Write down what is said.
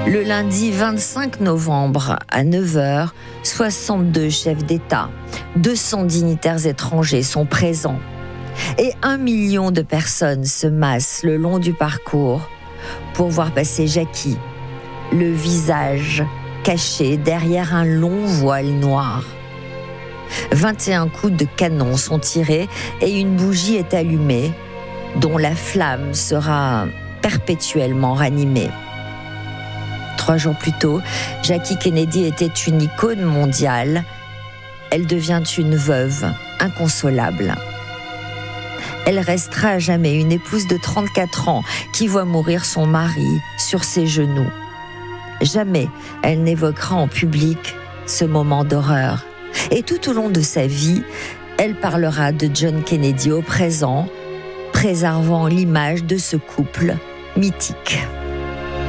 Le lundi 25 novembre à 9h, 62 chefs d'État, 200 dignitaires étrangers sont présents. Et 1 million de personnes se massent le long du parcours pour voir passer Jackie, le visage caché derrière un long voile noir. 21 coups de canon sont tirés et une bougie est allumée, dont la flamme sera perpétuellement ranimée. 3 jours plus tôt, Jackie Kennedy était une icône mondiale. Elle devient une veuve inconsolable. Elle restera à jamais une épouse de 34 ans qui voit mourir son mari sur ses genoux. Jamais elle n'évoquera en public ce moment d'horreur. Et tout au long de sa vie, elle parlera de John Kennedy au présent, préservant l'image de ce couple mythique.